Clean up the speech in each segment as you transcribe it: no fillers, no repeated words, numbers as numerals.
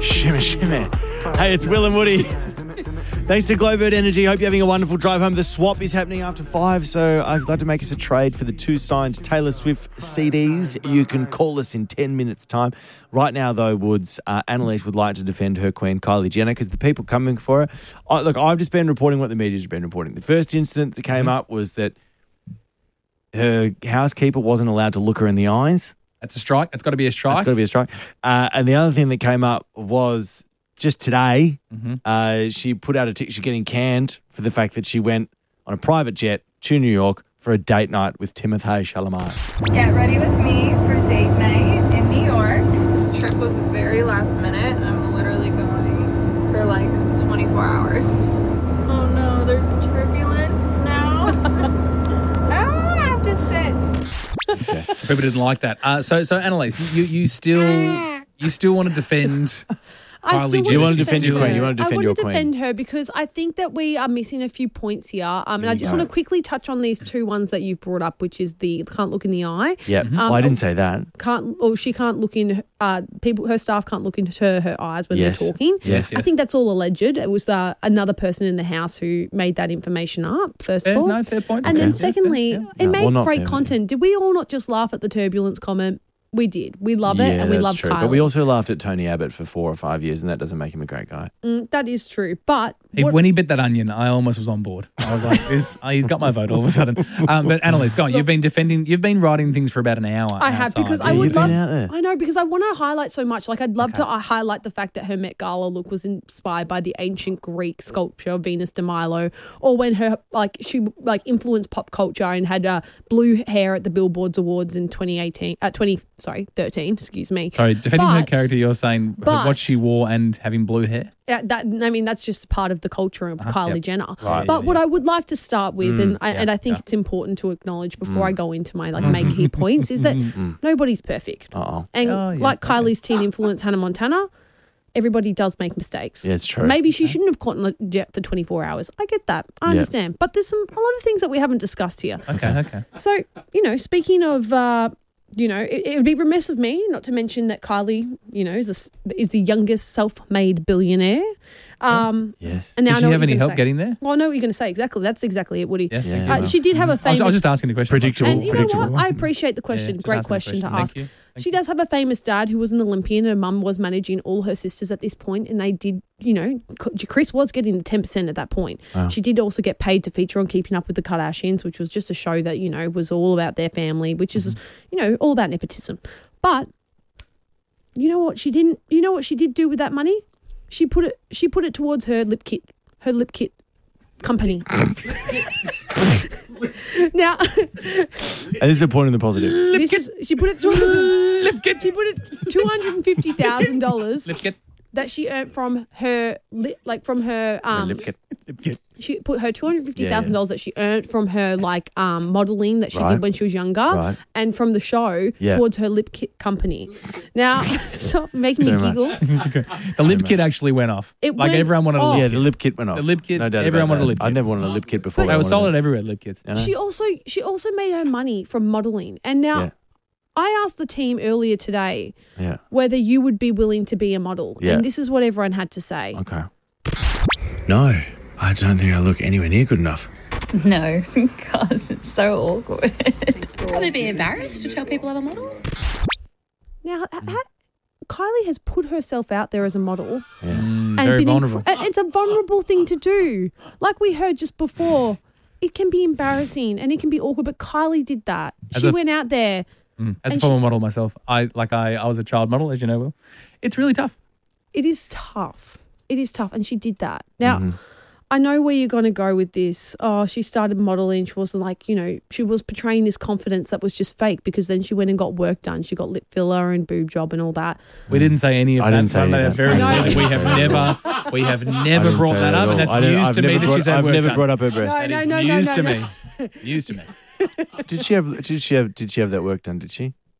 Shimmy, shimmy. Hey, it's Will and Woody. Thanks to Glowbird Energy. Hope you're having a wonderful drive home. The swap is happening after 5, so I'd like to make us a trade for the 2 signed Taylor Swift CDs. You can call us in 10 minutes' time. Right now, though, Woods, Annalise would like to defend her queen, Kylie Jenner, because the people coming for her. Look, I've just been reporting what the media's been reporting. The first incident that came up was that her housekeeper wasn't allowed to look her in the eyes. That's a strike. That's got to be a strike. That's got to be a strike. And the other thing that came up was just today, she put out she's getting canned for the fact that she went on a private jet to New York for a date night with Timothée Chalamet. Get ready with me for date night in New York. This trip was very last minute. I'm literally going for like 24 hours. Oh no, there's turbulence now. I have to sit. Okay. So people didn't like that. So Annalise, you still want to defend Kylie Jenner? You want to defend your queen. You want to I defend want your to queen. defend her because I think that we are missing a few points here. And I just want to quickly touch on these 2 ones that you've brought up, which is the can't look in the eye. Yeah, well, I didn't say that. She can't look in. Her staff can't look into her eyes when they're talking. Yes. I think that's all alleged. It was another person in the house who made that information up. First of all, no, fair point. And then secondly, it made not great fair, content. Did we all not just laugh at the turbulence comment? We did. We love it, and we love true. Kylie. But we also laughed at Tony Abbott for 4 or 5 years, and that doesn't make him a great guy. That is true. But when he bit that onion, I almost was on board. I was like, he's got my vote all of a sudden. But Annalise, go on. You've been writing things for about an hour. I have because I you've would been love. out there. I know because I want to highlight so much. Like I'd love to highlight the fact that her Met Gala look was inspired by the ancient Greek sculpture of Venus de Milo, or when she influenced pop culture and had blue hair at the Billboards Awards in 2013. Excuse me. Sorry, defending her character, you're saying what she wore and having blue hair? That's just part of the culture of Kylie Jenner. Right. But what I would like to start with, and I think it's important to acknowledge before I go into my main key points, is that nobody's perfect. And Kylie's teen influence, Hannah Montana, everybody does make mistakes. Yeah, it's true. Maybe she shouldn't have caught in the jet for 24 hours. I get that. I understand. But there's a lot of things that we haven't discussed here. Okay. So, speaking of... it would be remiss of me not to mention that Kylie, is the youngest self-made billionaire. Yes. And now Did she have any help getting there? Well, I know what you're going to say. Exactly. That's exactly it, Woody. Yeah. She did have a famous... I was just asking the question. Predictable. And you know what? I appreciate the question. just Great asking the question to question. ask. Thank you. She does have a famous dad who was an Olympian. Her mum was managing all her sisters at this point, and they did, Chris was getting the 10% at that point. Wow. She did also get paid to feature on Keeping Up with the Kardashians, which was just a show that, was all about their family, which is, all about nepotism. But you know what she didn't? You know what she did do with that money? She put it towards her lip kit company. Now, and this is a point in the positive. She put it towards lip kit. She put it $250,000 Lip kit. that she earned from her Lip kit. She put her $250,000 that she earned from her modeling that she did when she was younger, and from the show towards her lip kit company. Now, stop making me giggle. Okay. The lip kit actually went off. Everyone wanted a lip Yeah, kit. the lip kit went off. The lip kit, No doubt everyone about wanted a that. lip kit. I never wanted a lip kit before. They were sold everywhere, lip kits. She also made her money from modeling, and now. I asked the team earlier today whether you would be willing to be a model, and this is what everyone had to say. Okay. No, I don't think I look anywhere near good enough. No, because it's so awkward. Will they be embarrassed to tell people I'm a model? Now, Kylie has put herself out there as a model. Yeah. And very vulnerable. It's a vulnerable thing to do. Like we heard just before, it can be embarrassing and it can be awkward, but Kylie did that. She went out there. As a former model myself, I was a child model, as you know, Will. It's really tough. It is tough. And she did that. Now, I know where you're going to go with this. Oh, she started modeling. She wasn't she was portraying this confidence that was just fake because then she went and got work done. She got lip filler and boob job and all that. We didn't say any of that. Didn't say any of that. Very clearly. We have never brought that up, and that's news to me that she said I've work never done. brought up her breast. No. News to me. News to me. Did she have that work done? Did she?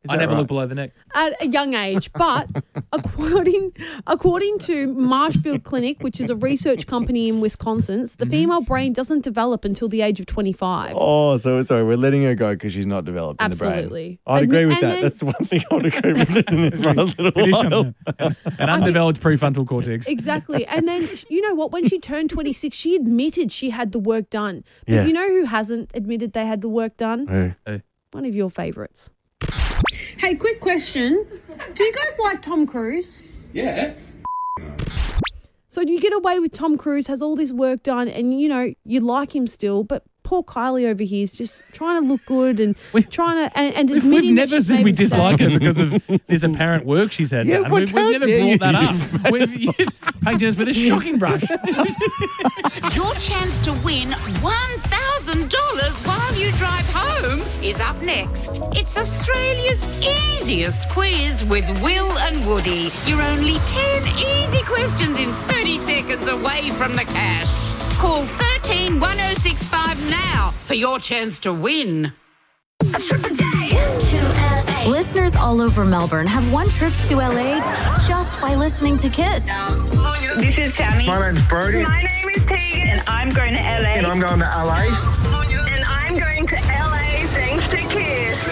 I never look below the neck. At a young age, but according to Marshfield Clinic, which is a research company in Wisconsin, the female brain doesn't develop until the age of 25. Oh, so sorry, we're letting her go because she's not developed in the brain. Absolutely. I'd agree with And that. then- That's the one thing I would agree with in this one a little Finish while. on an undeveloped prefrontal cortex. Exactly. And then, you know what? When she turned 26, she admitted she had the work done. But Yeah. you know who hasn't admitted they had the work done? Who? One of your favourites. Hey, quick question. Do you guys like Tom Cruise? Yeah. So you get away with Tom Cruise, has all this work done, and, you know, you like him still, but poor Kylie over here is just trying to look good and trying to and We've admitting that never she's said made we mistakes. dislike her because of this apparent work she's had Yeah, done. what We've how never dare brought that you? up. You're painting us with a shocking brush. Your chance to win $1,000 while you drive home is up next. It's Australia's easiest quiz with Will and Woody. You're only 10 easy questions in 30 seconds away from the cash. Call 131065 now for your chance to win. A trip a day to LA. Listeners all over Melbourne have won trips to LA just by listening to Kiss. This is Tammy. My name's Brody. My name is Tegan. And I'm going to LA. And I'm going to LA. And I'm going to LA thanks to Kiss.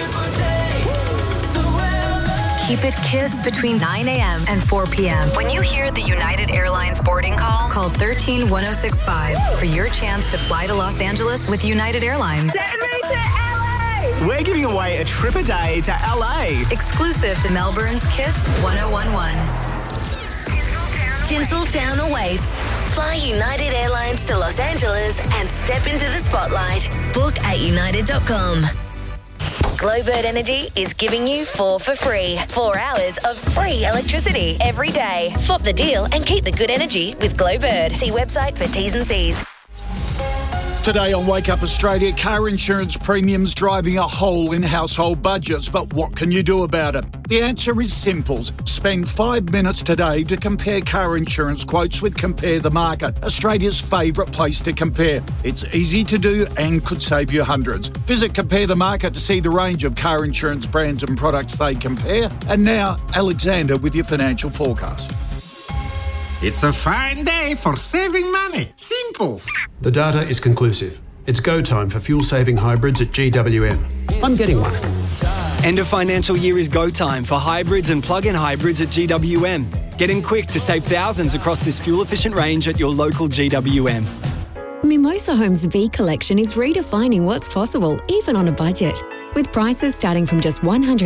Keep it Kiss between 9 a.m. and 4 p.m. When you hear the United Airlines boarding call, call 131065 for your chance to fly to Los Angeles with United Airlines. Send me to LA. We're giving away a trip a day to LA. Exclusive to Melbourne's Kiss 1011. Tinseltown awaits. Fly United Airlines to Los Angeles and step into the spotlight. Book at united.com. Glowbird Energy is giving you 4 for free. 4 hours of free electricity every day. Swap the deal and keep the good energy with Glowbird. See website for T's and C's. Today on Wake Up Australia, car insurance premiums driving a hole in household budgets. But what can you do about it? The answer is simple. Spend 5 minutes today to compare car insurance quotes with Compare the Market, Australia's favourite place to compare. It's easy to do and could save you hundreds. Visit Compare the Market to see the range of car insurance brands and products they compare. And now, Alexander with your financial forecast. It's a fine day for saving money. Simples. The data is conclusive. It's go time for fuel-saving hybrids at GWM. I'm getting one. End of financial year is go time for hybrids and plug-in hybrids at GWM. Get in quick to save thousands across this fuel-efficient range at your local GWM. Mimosa Homes V Collection is redefining what's possible, even on a budget. With prices starting from just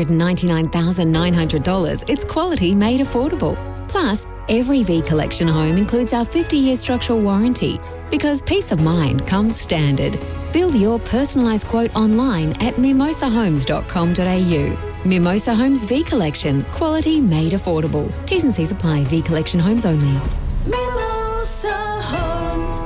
$199,900, it's quality made affordable. Plus, every V Collection home includes our 50-year structural warranty, because peace of mind comes standard. Build your personalised quote online at mimosahomes.com.au. Mimosa Homes V Collection, quality made affordable. T's and C's apply. V Collection homes only. Mimosa Homes.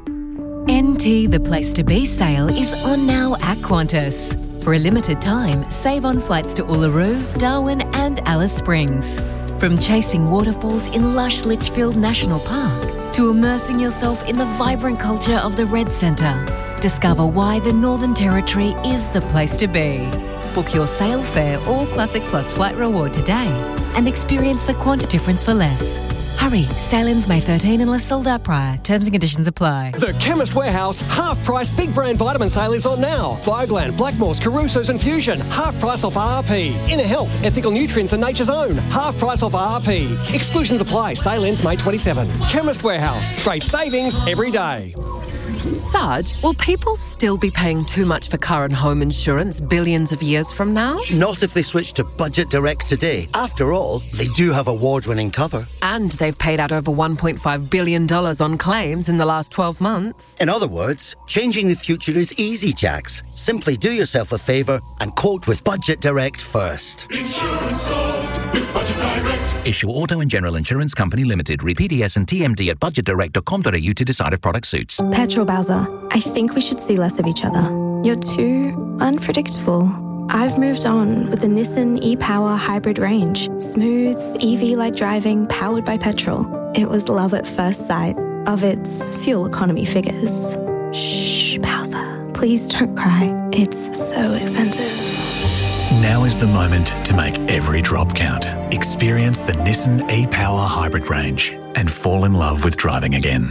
NT The Place to Be sale is on now at Qantas. For a limited time, save on flights to Uluru, Darwin and Alice Springs. From chasing waterfalls in lush Litchfield National Park to immersing yourself in the vibrant culture of the Red Centre, discover why the Northern Territory is the place to be. Book your sail fare or Classic Plus flight reward today and experience the Qantas difference for less. Hurry, sail-ins May 13 unless sold out prior. Terms and conditions apply. The Chemist Warehouse half-price big brand vitamin sale is on now. Bioglane, Blackmores, Caruso's and Fusion. Half price off RRP. Inner Health, Ethical Nutrients and Nature's Own. Half price off RRP. Exclusions apply. Sale ends May 27. Chemist Warehouse. Great savings every day. Sarge, will people still be paying too much for car and home insurance billions of years from now? Not if they switch to Budget Direct today. After all, they do have award-winning cover. And they've paid out over $1.5 billion on claims in the last 12 months. In other words, changing the future is easy, Jax. Simply do yourself a favour and quote with Budget Direct first. Insurance solved with Budget Direct. Issue Auto and General Insurance Company Limited. Read PDS and TMD at budgetdirect.com.au to decide if product suits. Petrol Bowser, I think we should see less of each other. You're too unpredictable. I've moved on with the Nissan e-Power hybrid range. Smooth, EV-like driving, powered by petrol. It was love at first sight of its fuel economy figures. Shh, Bowser, please don't cry. It's so expensive. Now is the moment to make every drop count. Experience the Nissan e-Power hybrid range and fall in love with driving again.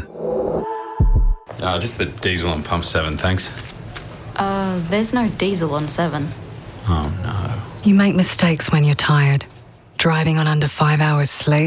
Just the diesel on pump 7, thanks. There's no diesel on 7. Oh, no. You make mistakes when you're tired. Driving on under 5 hours sleep,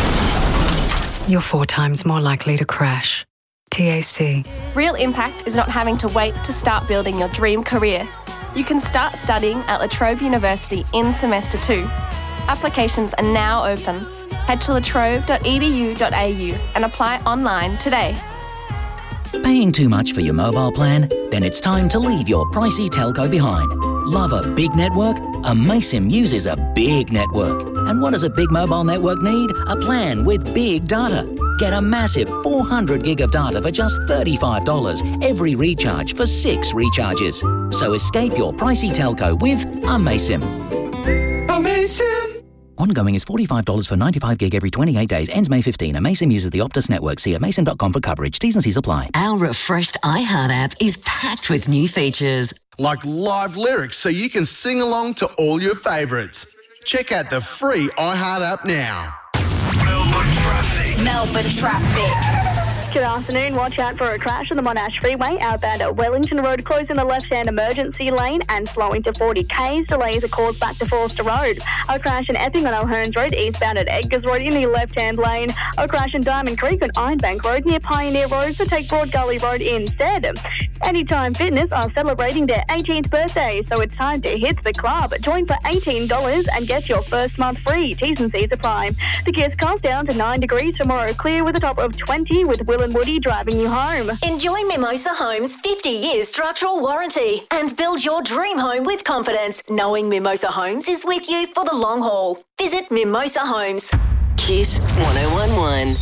you're 4 times more likely to crash. TAC. Real impact is not having to wait to start building your dream career. You can start studying at La Trobe University in semester 2. Applications are now open. Head to latrobe.edu.au and apply online today. Paying too much for your mobile plan? Then it's time to leave your pricey telco behind. Love a big network? Amaysim uses a big network. And what does a big mobile network need? A plan with big data. Get a massive 400 gig of data for just $35 every recharge for 6 recharges. So escape your pricey telco with Amaysim. Amaysim! Ongoing is $45 for 95 gig every 28 days. Ends May 15. Amaysim uses the Optus network. See amaysim.com for coverage. T's and C's apply. Our refreshed iHeart app is packed with new features. Like live lyrics so you can sing along to all your favourites. Check out the free iHeart app now. Melbourne traffic. Good afternoon. Watch out for a crash on the Monash Freeway outbound at Wellington Road, closing the left-hand emergency lane and slowing to 40 k's. Delays are caused back to Forster Road. A crash in Epping on O'Hearns Road, eastbound at Edgars Road in the left-hand lane. A crash in Diamond Creek on Ironbank Road near Pioneer Road, so take Broad Gully Road instead. Anytime Fitness are celebrating their 18th birthday, so it's time to hit the club. Join for $18 and get your first month free. T's and C's apply. The Kiss comes down to 9 degrees tomorrow, clear with a top of 20 with Will and Woody driving you home. Enjoy Mimosa Homes' 50 years structural warranty and build your dream home with confidence, knowing Mimosa Homes is with you for the long haul. Visit Mimosa Homes. Kiss 1011.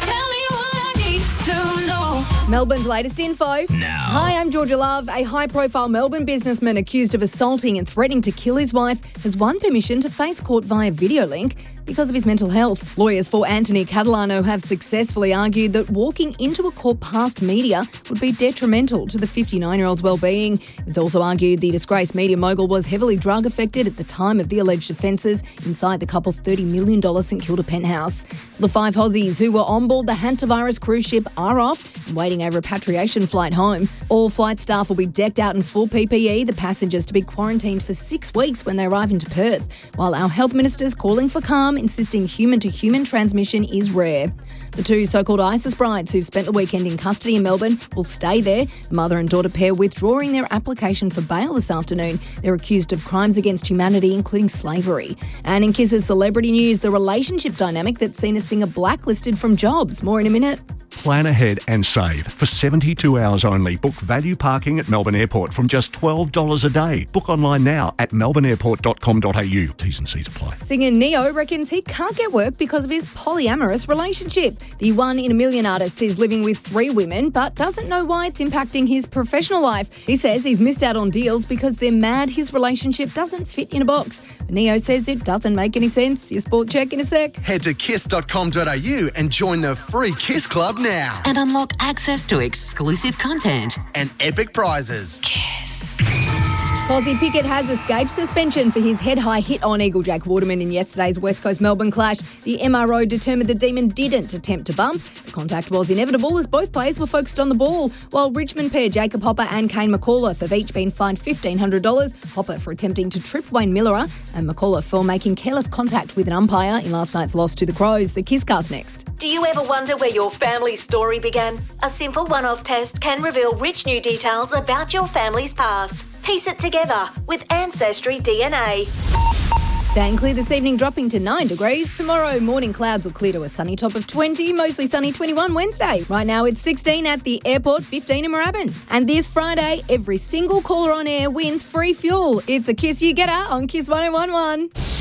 Melbourne's latest info. Now. Hi, I'm Georgia Love. A high-profile Melbourne businessman accused of assaulting and threatening to kill his wife has won permission to face court via video link because of his mental health. Lawyers for Anthony Catalano have successfully argued that walking into a court past media would be detrimental to the 59-year-old's well-being. It's also argued the disgraced media mogul was heavily drug-affected at the time of the alleged offences inside the couple's $30 million St Kilda penthouse. The 5 Aussies who were on board the hantavirus cruise ship are off and waiting a repatriation flight home. All flight staff will be decked out in full PPE, the passengers to be quarantined for 6 weeks when they arrive into Perth, while our health minister's calling for calm, insisting human-to-human transmission is rare. The 2 so-called ISIS brides who've spent the weekend in custody in Melbourne will stay there. The mother and daughter pair withdrawing their application for bail this afternoon. They're accused of crimes against humanity, including slavery. And in Kiss's celebrity news, the relationship dynamic that's seen a singer blacklisted from jobs. More in a minute. Plan ahead and save. For 72 hours only, book value parking at Melbourne Airport from just $12 a day. Book online now at melbourneairport.com.au. T's and C's apply. Singer Neo reckons he can't get work because of his polyamorous relationship. The 1 in a million artist is living with 3 women, but doesn't know why it's impacting his professional life. He says he's missed out on deals because they're mad his relationship doesn't fit in a box. But Neo says it doesn't make any sense. Your sport check in a sec. Head to kiss.com.au and join the free Kiss Club now. And unlock access to exclusive content and epic prizes. Kiss. Posy Pickett has escaped suspension for his head-high hit on Eagle Jack Waterman in yesterday's West Coast Melbourne clash. The MRO determined the Demon didn't attempt to bump. The contact was inevitable as both players were focused on the ball, while Richmond pair Jacob Hopper and Kane McAuliffe have each been fined $1,500. Hopper for attempting to trip Wayne Miller and McAuliffe for making careless contact with an umpire in last night's loss to the Crows. The Kisscast next. Do you ever wonder where your family's story began? A simple one-off test can reveal rich new details about your family's past. Piece it together with Ancestry DNA. Staying clear this evening, dropping to 9 degrees. Tomorrow, morning clouds will clear to a sunny top of 20, mostly sunny 21 Wednesday. Right now, it's 16 at the airport, 15 in Moorabbin. And this Friday, every single caller on air wins free fuel. It's a Kiss You Get Out on Kiss 1011.